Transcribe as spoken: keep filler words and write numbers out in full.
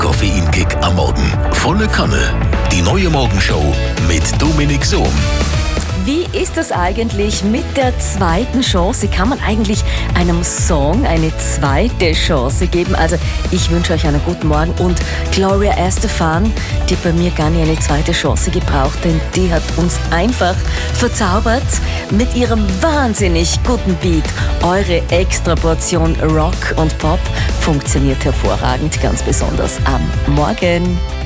Koffeinkick am Morgen. Volle Kanne. Die neue Morgenshow mit Dominik Sohm. Wie ist das eigentlich mit der zweiten Chance? Kann man eigentlich einem Song eine zweite Chance geben? Also ich wünsche euch einen guten Morgen und Gloria Estefan, die bei mir gar nicht eine zweite Chance gebraucht, denn die hat uns einfach verzaubert mit ihrem wahnsinnig guten Beat. Eure Extraportion Rock und Pop funktioniert hervorragend, ganz besonders am Morgen.